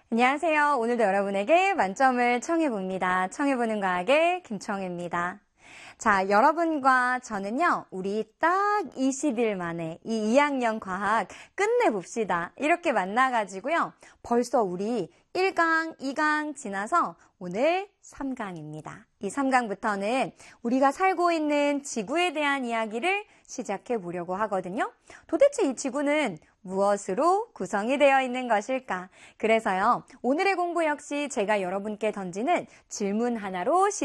안녕하세요. 오늘도 여러분에게 만점을 청해봅니다. 청해보는 과학의 김청혜입니다. 자, 여러분과 저는요, 우리 딱 20일 만에 이 2학년 과학 끝내봅시다. 이렇게 만나가지고요, 벌써 우리 1강, 2강 지나서 오늘 3강입니다. 이 3강부터는 우리가 살고 있는 지구에 대한 이야기를 시작해 보려고 하거든요. 도대체 이 지구는 무엇으로 구성이 되어 있는 것일까? 그래서요, 오늘의 공부 역시 제가 여러분께 던지는 질문 하나로